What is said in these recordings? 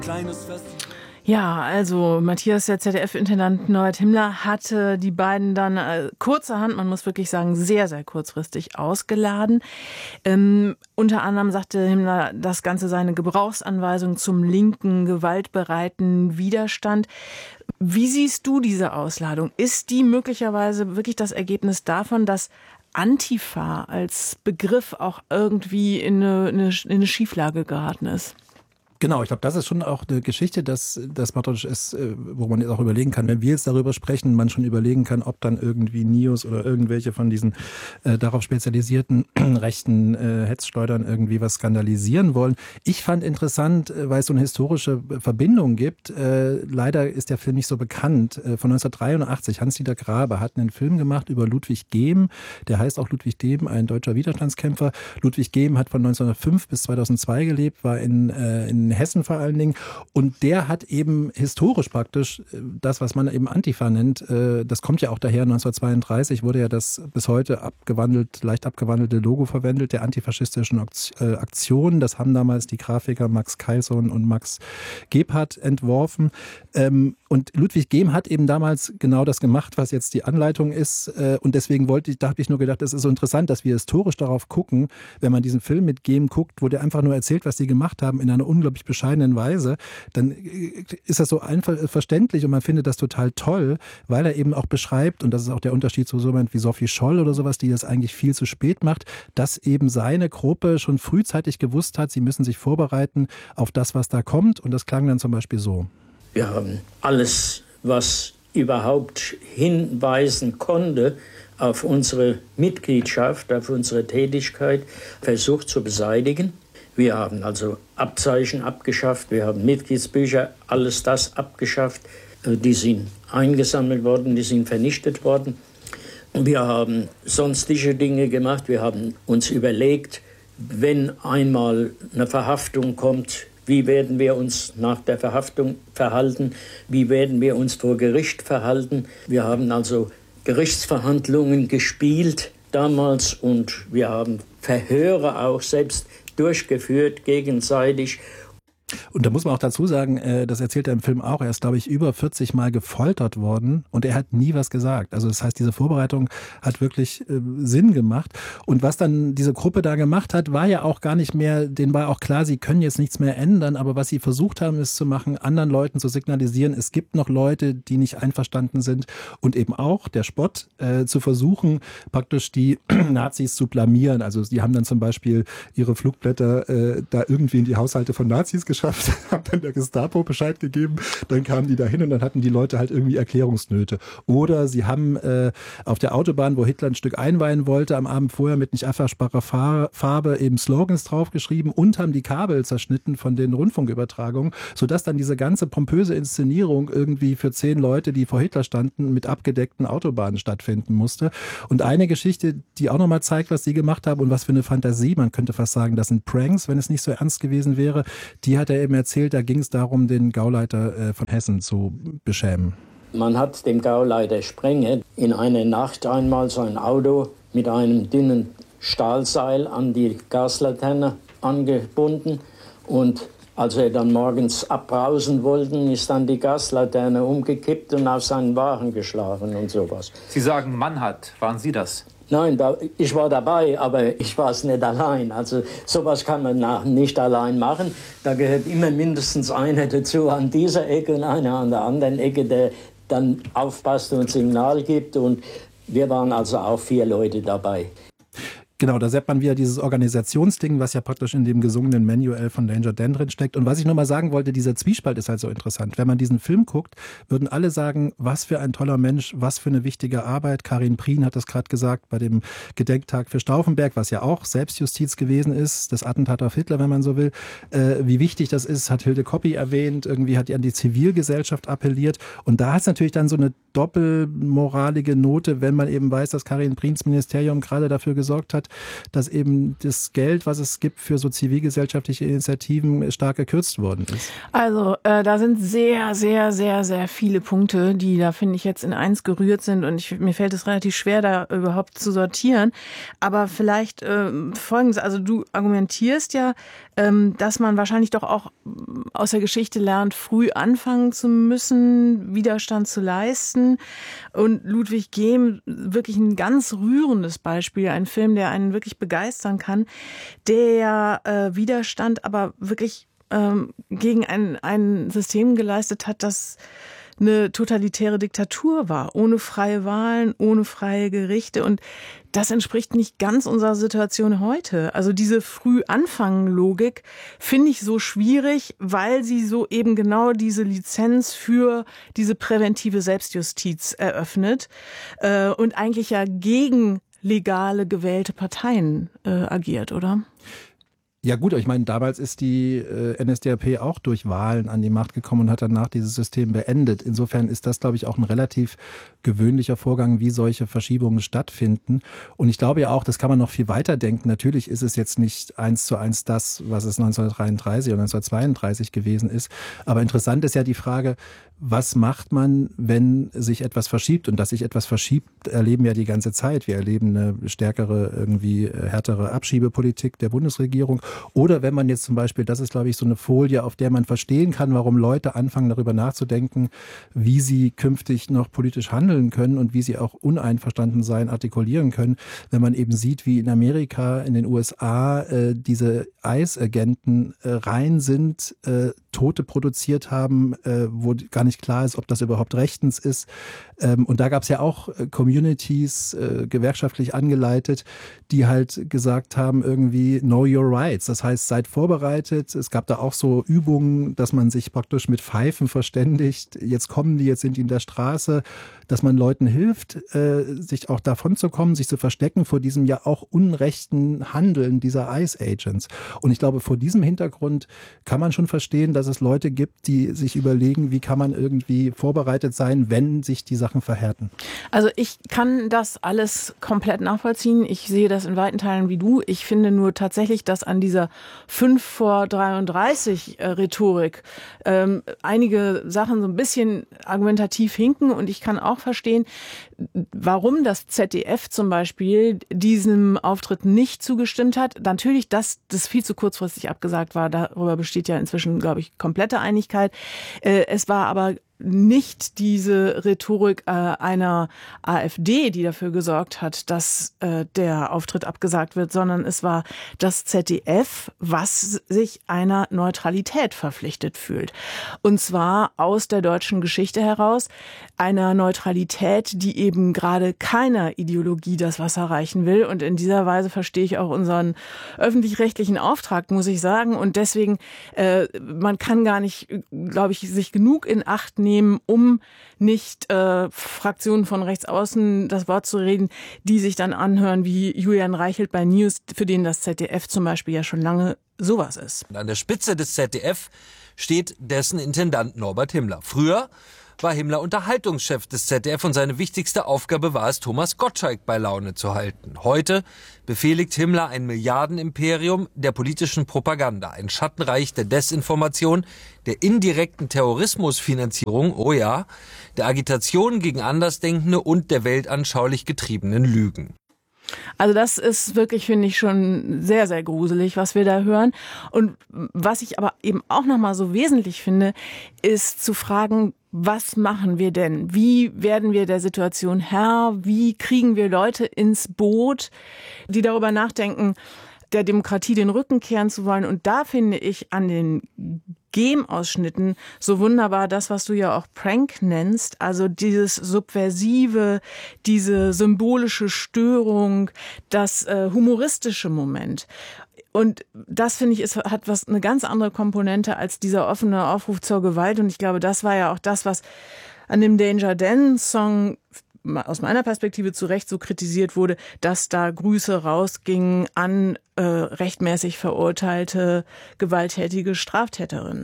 Kleines Fest. Ja, also Matthias, der ZDF-Intendant Norbert Himmler, hatte die beiden dann kurzerhand, man muss wirklich sagen, sehr, sehr kurzfristig ausgeladen. Unter anderem sagte Himmler, das Ganze sei eine Gebrauchsanweisung zum linken, gewaltbereiten Widerstand. Wie siehst du diese Ausladung? Ist die möglicherweise wirklich das Ergebnis davon, dass Antifa als Begriff auch irgendwie in eine Schieflage geraten ist? Genau, ich glaube, das ist schon auch eine Geschichte, dass das praktisch ist, wo man jetzt auch überlegen kann, wenn wir jetzt darüber sprechen, man schon überlegen kann, ob dann irgendwie NIOS oder irgendwelche von diesen darauf spezialisierten rechten Hetzschleudern irgendwie was skandalisieren wollen. Ich fand interessant, weil es so eine historische Verbindung gibt. Leider ist der Film nicht so bekannt. Von 1983, Hans-Dieter Grabe hat einen Film gemacht über Ludwig Gehm. Der heißt auch Ludwig Gehm, ein deutscher Widerstandskämpfer. Ludwig Gehm hat von 1905 bis 2002 gelebt, war in Hessen vor allen Dingen. Und der hat eben historisch praktisch das, was man eben Antifa nennt, das kommt ja auch daher, 1932 wurde ja das bis heute leicht abgewandelte Logo verwendet, der antifaschistischen Aktion. Das haben damals die Grafiker Max Keilson und Max Gebhardt entworfen. Und Ludwig Gehm hat eben damals genau das gemacht, was jetzt die Anleitung ist. Und deswegen da habe ich nur gedacht, es ist so interessant, dass wir historisch darauf gucken, wenn man diesen Film mit Gehm guckt, wo der einfach nur erzählt, was die gemacht haben, in einer unglaublich bescheidenen Weise, dann ist das so einfach verständlich und man findet das total toll, weil er eben auch beschreibt, und das ist auch der Unterschied zu so jemand wie Sophie Scholl oder sowas, die das eigentlich viel zu spät macht, dass eben seine Gruppe schon frühzeitig gewusst hat, sie müssen sich vorbereiten auf das, was da kommt, und das klang dann zum Beispiel so. Wir haben alles, was überhaupt hinweisen konnte auf unsere Mitgliedschaft, auf unsere Tätigkeit, versucht zu beseitigen. Wir haben also Abzeichen abgeschafft, wir haben Mitgliedsbücher, alles das abgeschafft. Die sind eingesammelt worden, die sind vernichtet worden. Wir haben sonstige Dinge gemacht. Wir haben uns überlegt, wenn einmal eine Verhaftung kommt, wie werden wir uns nach der Verhaftung verhalten? Wie werden wir uns vor Gericht verhalten? Wir haben also Gerichtsverhandlungen gespielt damals und wir haben Verhöre auch selbst durchgeführt, gegenseitig. Und da muss man auch dazu sagen, das erzählt er im Film auch, er ist, glaube ich, über 40 Mal gefoltert worden und er hat nie was gesagt. Also das heißt, diese Vorbereitung hat wirklich Sinn gemacht. Und was dann diese Gruppe da gemacht hat, war ja auch gar nicht mehr, denen war auch klar, sie können jetzt nichts mehr ändern, aber was sie versucht haben, ist zu machen, anderen Leuten zu signalisieren, es gibt noch Leute, die nicht einverstanden sind, und eben auch der Spott zu versuchen, praktisch die Nazis zu blamieren. Also die haben dann zum Beispiel ihre Flugblätter da irgendwie in die Haushalte von Nazis geschafft, haben dann der Gestapo Bescheid gegeben, dann kamen die da hin und dann hatten die Leute halt irgendwie Erklärungsnöte. Oder sie haben auf der Autobahn, wo Hitler ein Stück einweihen wollte, am Abend vorher mit nicht abwaschbarer Farbe eben Slogans draufgeschrieben und haben die Kabel zerschnitten von den Rundfunkübertragungen, sodass dann diese ganze pompöse Inszenierung irgendwie für 10 Leute, die vor Hitler standen, mit abgedeckten Autobahnen stattfinden musste. Und eine Geschichte, die auch nochmal zeigt, was sie gemacht haben und was für eine Fantasie, man könnte fast sagen, das sind Pranks, wenn es nicht so ernst gewesen wäre, die hat er eben erzählt, da ging es darum, den Gauleiter von Hessen zu beschämen. Man hat dem Gauleiter Sprenge in einer Nacht einmal sein Auto mit einem dünnen Stahlseil an die Gaslaterne angebunden und als er dann morgens abbrausen wollte, ist dann die Gaslaterne umgekippt und auf seinen Wagen geschlagen und sowas. Sie sagen, Mann hat. Waren Sie das? Nein, ich war dabei, aber ich war es nicht allein. Also sowas kann man nicht allein machen. Da gehört immer mindestens einer dazu an dieser Ecke und einer an der anderen Ecke, der dann aufpasst und Signal gibt. Und wir waren also auch 4 Leute dabei. Genau, da sieht man wieder dieses Organisationsding, was ja praktisch in dem gesungenen Manual von Danger Dan drin steckt. Und was ich nochmal sagen wollte, dieser Zwiespalt ist halt so interessant. Wenn man diesen Film guckt, würden alle sagen, was für ein toller Mensch, was für eine wichtige Arbeit. Karin Prien hat das gerade gesagt bei dem Gedenktag für Stauffenberg, was ja auch Selbstjustiz gewesen ist, das Attentat auf Hitler, wenn man so will. Wie wichtig das ist, hat Hilde Koppi erwähnt. Irgendwie hat die an die Zivilgesellschaft appelliert. Und da hat es natürlich dann so eine doppelmoralige Note, wenn man eben weiß, dass Karin Prins Ministerium gerade dafür gesorgt hat, dass eben das Geld, was es gibt für so zivilgesellschaftliche Initiativen, stark gekürzt worden ist. Also da sind sehr, sehr, sehr, sehr viele Punkte, die da, finde ich, jetzt in eins gerührt sind und mir fällt es relativ schwer, da überhaupt zu sortieren. Aber vielleicht Folgendes, also du argumentierst ja, dass man wahrscheinlich doch auch aus der Geschichte lernt, früh anfangen zu müssen, Widerstand zu leisten. Und Ludwig Gehm, wirklich ein ganz rührendes Beispiel, ein Film, der einen wirklich begeistern kann, der Widerstand aber wirklich gegen ein System geleistet hat, das eine totalitäre Diktatur war, ohne freie Wahlen, ohne freie Gerichte. Und das entspricht nicht ganz unserer Situation heute. Also diese Früh-Anfangen-Logik finde ich so schwierig, weil sie so eben genau diese Lizenz für diese präventive Selbstjustiz eröffnet und eigentlich ja gegen legale gewählte Parteien agiert, oder? Ja gut, ich meine, damals ist die NSDAP auch durch Wahlen an die Macht gekommen und hat danach dieses System beendet. Insofern ist das, glaube ich, auch ein relativ gewöhnlicher Vorgang, wie solche Verschiebungen stattfinden. Und ich glaube ja auch, das kann man noch viel weiter denken. Natürlich ist es jetzt nicht 1:1 das, was es 1933 oder 1932 gewesen ist. Aber interessant ist ja die Frage, was macht man, wenn sich etwas verschiebt? Und dass sich etwas verschiebt, erleben wir ja die ganze Zeit. Wir erleben eine stärkere, irgendwie härtere Abschiebepolitik der Bundesregierung. Oder wenn man jetzt zum Beispiel, das ist, glaube ich, so eine Folie, auf der man verstehen kann, warum Leute anfangen, darüber nachzudenken, wie sie künftig noch politisch handeln können und wie sie auch Uneinverstandensein artikulieren können. Wenn man eben sieht, wie in Amerika, in den USA diese ICE-Agenten rein sind, Tote produziert haben, wo gar nicht klar ist, ob das überhaupt rechtens ist. Und da gab es ja auch Communities, gewerkschaftlich angeleitet, die halt gesagt haben, irgendwie know your rights. Das heißt, seid vorbereitet. Es gab da auch so Übungen, dass man sich praktisch mit Pfeifen verständigt. Jetzt kommen die, jetzt sind die in der Straße, dass man Leuten hilft, sich auch davon zu kommen, sich zu verstecken vor diesem ja auch unrechten Handeln dieser ICE-Agents. Und ich glaube, vor diesem Hintergrund kann man schon verstehen, dass es Leute gibt, die sich überlegen, wie kann man irgendwie vorbereitet sein, wenn sich die Sachen verhärten. Also ich kann das alles komplett nachvollziehen. Ich sehe das in weiten Teilen wie du. Ich finde nur tatsächlich, dass an dieser 5 vor 33 Rhetorik einige Sachen so ein bisschen argumentativ hinken. Und ich kann auch verstehen, warum das ZDF zum Beispiel diesem Auftritt nicht zugestimmt hat. Natürlich, dass das viel zu kurzfristig abgesagt war, darüber besteht ja inzwischen, glaube ich, komplette Einigkeit. Es war aber nicht diese Rhetorik einer AfD, die dafür gesorgt hat, dass der Auftritt abgesagt wird, sondern es war das ZDF, was sich einer Neutralität verpflichtet fühlt. Und zwar aus der deutschen Geschichte heraus, einer Neutralität, die eben gerade keiner Ideologie das Wasser reichen will. Und in dieser Weise verstehe ich auch unseren öffentlich-rechtlichen Auftrag, muss ich sagen. Und deswegen, man kann gar nicht, glaube ich, sich genug in Acht nehmen, um nicht Fraktionen von rechts außen das Wort zu reden, die sich dann anhören wie Julian Reichelt bei News, für den das ZDF zum Beispiel ja schon lange sowas ist. An der Spitze des ZDF steht dessen Intendant Norbert Himmler. Früher war Himmler Unterhaltungschef des ZDF und seine wichtigste Aufgabe war es, Thomas Gottschalk bei Laune zu halten. Heute befehligt Himmler ein Milliardenimperium der politischen Propaganda, ein Schattenreich der Desinformation, der indirekten Terrorismusfinanzierung, oh ja, der Agitation gegen Andersdenkende und der weltanschaulich getriebenen Lügen. Also das ist wirklich, finde ich, schon sehr, sehr gruselig, was wir da hören. Und was ich aber eben auch nochmal so wesentlich finde, ist zu fragen, was machen wir denn? Wie werden wir der Situation Herr? Wie kriegen wir Leute ins Boot, die darüber nachdenken, der Demokratie den Rücken kehren zu wollen? Und da finde ich an den Gehm-Ausschnitten so wunderbar das, was du ja auch Prank nennst, also dieses Subversive, diese symbolische Störung, das humoristische Moment. Und das, finde ich, hat eine ganz andere Komponente als dieser offene Aufruf zur Gewalt. Und ich glaube, das war ja auch das, was an dem Danger Dan-Song aus meiner Perspektive zu Recht so kritisiert wurde, dass da Grüße rausgingen an rechtmäßig verurteilte, gewalttätige Straftäterinnen.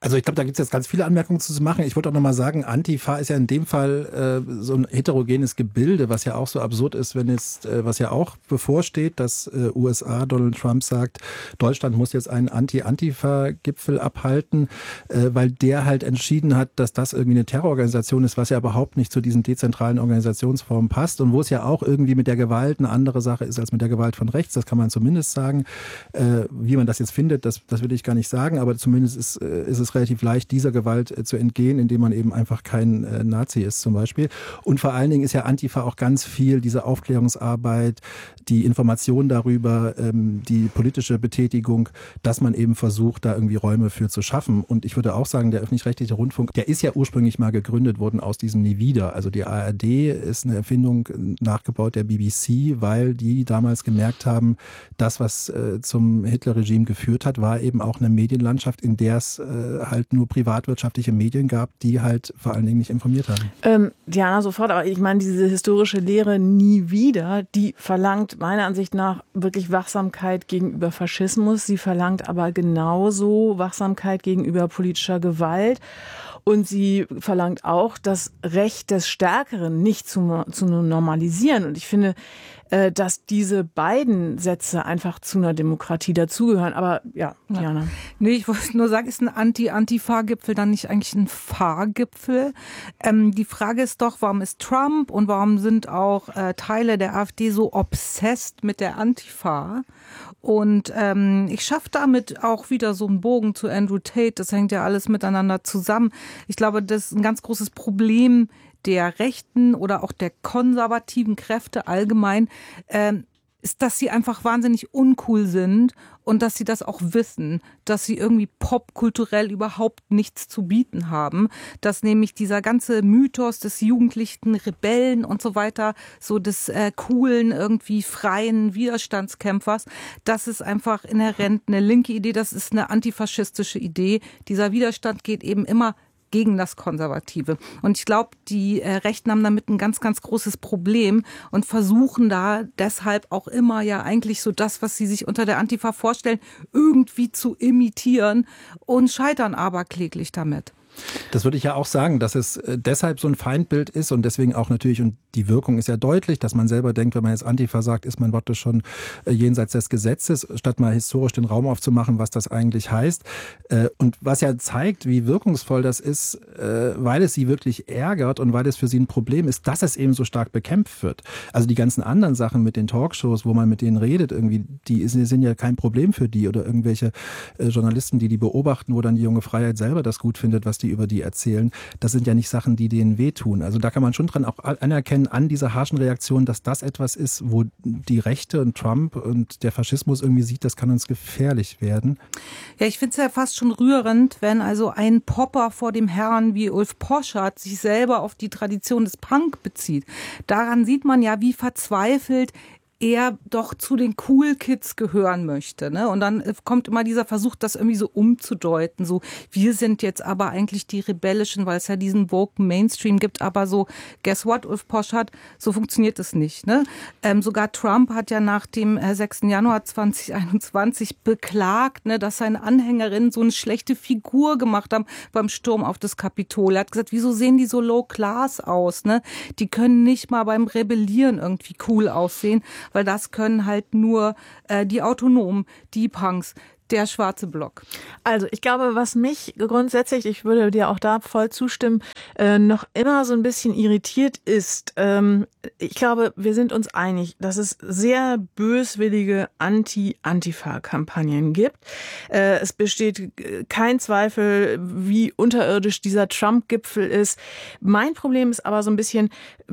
Also ich glaube, da gibt es jetzt ganz viele Anmerkungen zu machen. Ich wollte auch nochmal sagen, Antifa ist ja in dem Fall so ein heterogenes Gebilde, was ja auch so absurd ist, wenn jetzt, was ja auch bevorsteht, dass USA, Donald Trump sagt, Deutschland muss jetzt einen Anti-Antifa-Gipfel abhalten, weil der halt entschieden hat, dass das irgendwie eine Terrororganisation ist, was ja überhaupt nicht zu diesen dezentralen Organisationsformen passt und wo es ja auch irgendwie mit der Gewalt eine andere Sache ist als mit der Gewalt von rechts. Das kann man zumindest sagen. Wie man das jetzt findet, das will ich gar nicht sagen, aber zumindest ist es relativ leicht, dieser Gewalt zu entgehen, indem man eben einfach kein Nazi ist zum Beispiel. Und vor allen Dingen ist ja Antifa auch ganz viel diese Aufklärungsarbeit, die Information darüber, die politische Betätigung, dass man eben versucht, da irgendwie Räume für zu schaffen. Und ich würde auch sagen, der öffentlich-rechtliche Rundfunk, der ist ja ursprünglich mal gegründet worden aus diesem Nie wieder. Also die ARD ist eine Erfindung nachgebaut der BBC, weil die damals gemerkt haben, das, was zum Hitlerregime geführt hat, war eben auch eine Medienlandschaft, in der es halt nur privatwirtschaftliche Medien gab, die halt vor allen Dingen nicht informiert haben. Diana, sofort, aber ich meine, diese historische Lehre Nie wieder, die verlangt meiner Ansicht nach wirklich Wachsamkeit gegenüber Faschismus. Sie verlangt aber genauso Wachsamkeit gegenüber politischer Gewalt. Und sie verlangt auch, das Recht des Stärkeren nicht zu normalisieren. Und ich finde, dass diese beiden Sätze einfach zu einer Demokratie dazugehören. Aber ja, Diana. Nee, ich wollte nur sagen, ist ein Anti-Antifa-Gipfel dann nicht eigentlich ein Fahrgipfel? Die Frage ist doch, warum ist Trump und warum sind auch Teile der AfD so obsessed mit der Antifa? Und ich schaffe damit auch wieder so einen Bogen zu Andrew Tate. Das hängt ja alles miteinander zusammen. Ich glaube, das ist ein ganz großes Problem der rechten oder auch der konservativen Kräfte allgemein, ist, dass sie einfach wahnsinnig uncool sind und dass sie das auch wissen, dass sie irgendwie popkulturell überhaupt nichts zu bieten haben, dass nämlich dieser ganze Mythos des jugendlichen Rebellen und so weiter, so des coolen, irgendwie freien Widerstandskämpfers, das ist einfach inhärent eine linke Idee, das ist eine antifaschistische Idee. Dieser Widerstand geht eben immer gegen das Konservative. Und ich glaube, die Rechten haben damit ein ganz, ganz großes Problem und versuchen da deshalb auch immer ja eigentlich so das, was sie sich unter der Antifa vorstellen, irgendwie zu imitieren und scheitern aber kläglich damit. Das würde ich ja auch sagen, dass es deshalb so ein Feindbild ist und deswegen auch natürlich, und die Wirkung ist ja deutlich, dass man selber denkt, wenn man jetzt Antifa sagt, ist man wirklich schon jenseits des Gesetzes, statt mal historisch den Raum aufzumachen, was das eigentlich heißt. Und was ja zeigt, wie wirkungsvoll das ist, weil es sie wirklich ärgert und weil es für sie ein Problem ist, dass es eben so stark bekämpft wird. Also die ganzen anderen Sachen mit den Talkshows, wo man mit denen redet, irgendwie, die sind ja kein Problem für die oder irgendwelche Journalisten, die beobachten, wo dann die junge Freiheit selber das gut findet, was die über die erzählen. Das sind ja nicht Sachen, die denen wehtun. Also da kann man schon dran auch anerkennen, an dieser harschen Reaktion, dass das etwas ist, wo die Rechte und Trump und der Faschismus irgendwie sieht, das kann uns gefährlich werden. Ja, ich finde es ja fast schon rührend, wenn also ein Popper vor dem Herrn wie Ulf Poschardt sich selber auf die Tradition des Punk bezieht. Daran sieht man ja, wie verzweifelt er doch zu den Cool Kids gehören möchte, ne? Und dann kommt immer dieser Versuch, das irgendwie so umzudeuten, so wir sind jetzt aber eigentlich die Rebellischen, weil es ja diesen woke Mainstream gibt, aber so, guess what, Ulf Poschardt, so funktioniert es nicht, ne? Sogar Trump hat ja nach dem 6. Januar 2021 beklagt, ne, dass seine Anhängerinnen so eine schlechte Figur gemacht haben beim Sturm auf das Kapitol. Er hat gesagt, wieso sehen die so low class aus, ne? Die können nicht mal beim Rebellieren irgendwie cool aussehen, weil das können halt nur die Autonomen, die Punks, der schwarze Block. Also ich glaube, was mich grundsätzlich, ich würde dir auch da voll zustimmen, noch immer so ein bisschen irritiert ist, ich glaube, wir sind uns einig, dass es sehr böswillige Anti-Antifa-Kampagnen gibt. Es besteht kein Zweifel, wie unterirdisch dieser Trump-Gipfel ist. Mein Problem ist aber so ein bisschen,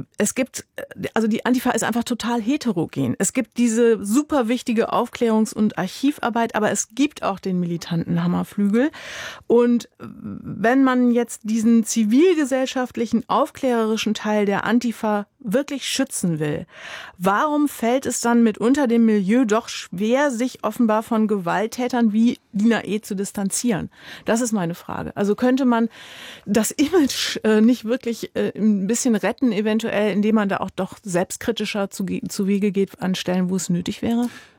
also die Antifa ist einfach total heterogen. Es gibt diese super wichtige Aufklärungs- und Archivarbeit, aber es gibt auch den militanten Hammerflügel. Und wenn man jetzt diesen zivilgesellschaftlichen, aufklärerischen Teil der Antifa wirklich schützen will, warum fällt es dann mitunter dem Milieu doch schwer, sich offenbar von Gewalttätern wie Lina E. zu distanzieren? Das ist meine Frage. Also könnte man das Image nicht wirklich ein bisschen retten, eventuell, indem man da auch doch selbstkritischer zu Wege geht an Stellen, wo es nötig wäre?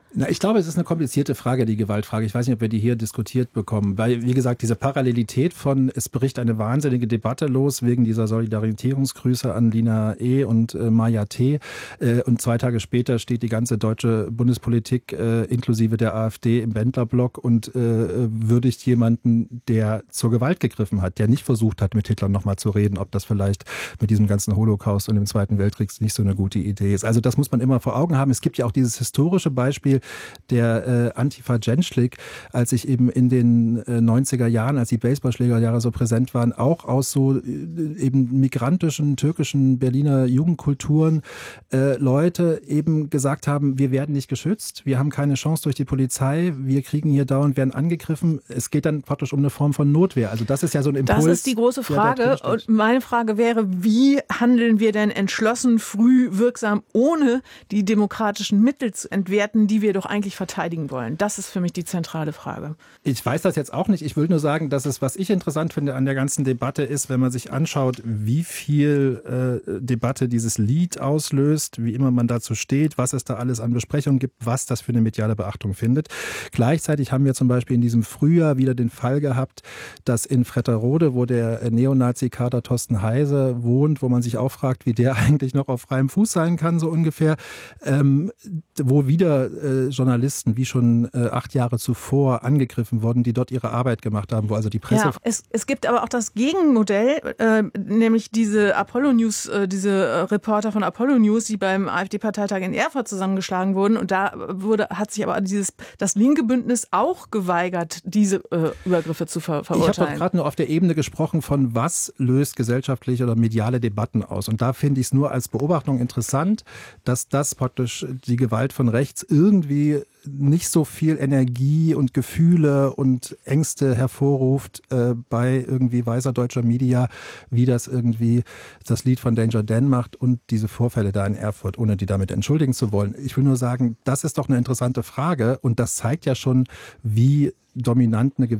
Na, ich glaube, es ist eine komplizierte Frage, die Gewaltfrage. Ich weiß nicht, ob wir die hier diskutiert bekommen. Weil, wie gesagt, diese Parallelität von, es bricht eine wahnsinnige Debatte los wegen dieser Solidarisierungsgrüße an Lina E. und Maja T. Und 2 Tage später steht die ganze deutsche Bundespolitik inklusive der AfD im Wendlerblock und würdigt jemanden, der zur Gewalt gegriffen hat, der nicht versucht hat, mit Hitler nochmal zu reden, ob das vielleicht mit diesem ganzen Holocaust und dem Zweiten Weltkrieg nicht so eine gute Idee ist. Also das muss man immer vor Augen haben. Es gibt ja auch dieses historische Beispiel der Antifa Genschlik, als sich eben in den 90er Jahren, als die Baseballschlägerjahre so präsent waren, auch aus so eben migrantischen, türkischen Berliner Jugendkulturen Leute eben gesagt haben, wir werden nicht geschützt, wir haben keine Chance durch die Polizei, wir kriegen hier dauernd, werden angegriffen. Es geht dann praktisch um eine Form von Notwehr. Also das ist ja so ein Impuls. Das ist die große Frage. Und meine Frage wäre, wie handeln wir denn entschlossen, früh, wirksam, ohne die demokratischen Mittel zu entwerten, die wir doch eigentlich verteidigen wollen? Das ist für mich die zentrale Frage. Ich weiß das jetzt auch nicht. Ich will nur sagen, dass es, was ich interessant finde an der ganzen Debatte ist, wenn man sich anschaut, wie viel Debatte dieses Lied auslöst, wie immer man dazu steht, was es da alles an Besprechungen gibt, was das für eine mediale Beachtung findet. Gleichzeitig haben wir zum Beispiel in diesem Frühjahr wieder den Fall gehabt, dass in Fretterode, wo der Neonazi-Kader Thorsten Heise wohnt, wo man sich auch fragt, wie der eigentlich noch auf freiem Fuß sein kann, so ungefähr, wo wieder Journalisten, wie schon 8 Jahre zuvor, angegriffen wurden, die dort ihre Arbeit gemacht haben, wo also die Presse... Ja, es gibt aber auch das Gegenmodell, nämlich diese Apollo News, diese Reporter von Apollo News, die beim AfD-Parteitag in Erfurt zusammengeschlagen wurden. Und da hat sich aber das linke Bündnis auch geweigert, diese Übergriffe zu verurteilen. Ich habe doch gerade nur auf der Ebene gesprochen von, was löst gesellschaftliche oder mediale Debatten aus. Und da finde ich es nur als Beobachtung interessant, dass das praktisch die Gewalt von rechts irgendwie nicht so viel Energie und Gefühle und Ängste hervorruft bei irgendwie weißer deutscher Media, wie das irgendwie das Lied von Danger Dan macht und diese Vorfälle da in Erfurt, ohne die damit entschuldigen zu wollen. Ich will nur sagen, das ist doch eine interessante Frage und das zeigt ja schon, wie dominant ein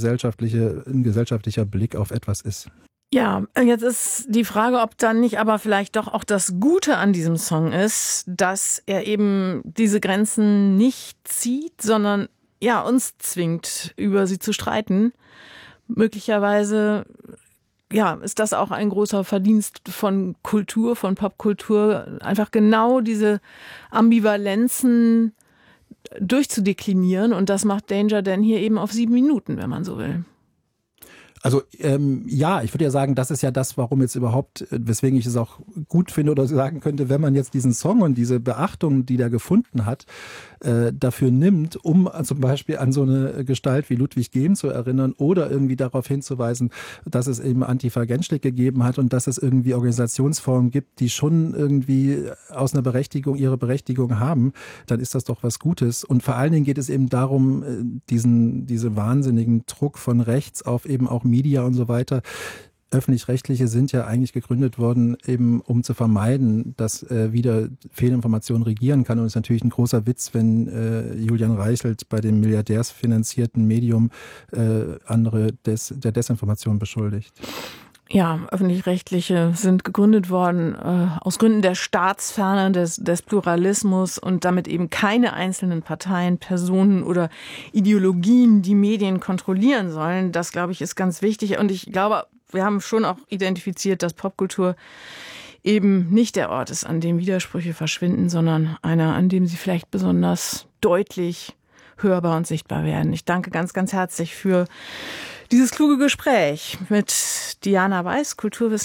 gesellschaftlicher Blick auf etwas ist. Ja, jetzt ist die Frage, ob dann nicht aber vielleicht doch auch das Gute an diesem Song ist, dass er eben diese Grenzen nicht zieht, sondern ja uns zwingt, über sie zu streiten. Möglicherweise ja, ist das auch ein großer Verdienst von Kultur, von Popkultur, einfach genau diese Ambivalenzen durchzudeklinieren. Und das macht Danger Dan hier eben auf 7 Minuten, wenn man so will. Also ja, ich würde ja sagen, das ist ja das, warum jetzt überhaupt, weswegen ich es auch gut finde oder sagen könnte, wenn man jetzt diesen Song und diese Beachtung, die der gefunden hat, dafür nimmt, um zum Beispiel an so eine Gestalt wie Ludwig Gehm zu erinnern oder irgendwie darauf hinzuweisen, dass es eben Antifa Genschlik gegeben hat und dass es irgendwie Organisationsformen gibt, die schon irgendwie aus einer Berechtigung ihre Berechtigung haben, dann ist das doch was Gutes. Und vor allen Dingen geht es eben darum, diese wahnsinnigen Druck von rechts auf eben auch Media und so weiter. Öffentlich-rechtliche sind ja eigentlich gegründet worden, eben um zu vermeiden, dass wieder Fehlinformation regieren kann. Und es ist natürlich ein großer Witz, wenn Julian Reichelt bei dem milliardärsfinanzierten Medium andere der Desinformation beschuldigt. Ja, öffentlich-rechtliche sind gegründet worden aus Gründen der Staatsferne, des Pluralismus und damit eben keine einzelnen Parteien, Personen oder Ideologien, die Medien kontrollieren sollen. Das, glaube ich, ist ganz wichtig. Und ich glaube, wir haben schon auch identifiziert, dass Popkultur eben nicht der Ort ist, an dem Widersprüche verschwinden, sondern einer, an dem sie vielleicht besonders deutlich hörbar und sichtbar werden. Ich danke ganz, ganz herzlich für dieses kluge Gespräch mit Diana Weiß, Kulturwissenschaftlerin